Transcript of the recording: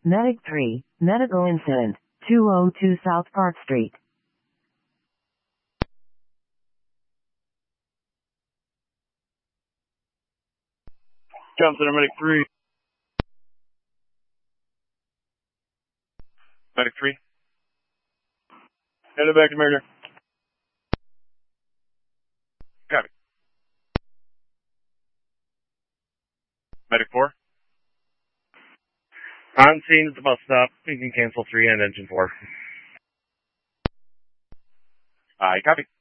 Medic 3, medical incident, 202 South Park Street. Comm Center, Medic 3. Medic 3. Headed back to Murder. Copy. Medic 4. On scene at the bus stop. You can cancel 3 and engine 4. Aye, copy.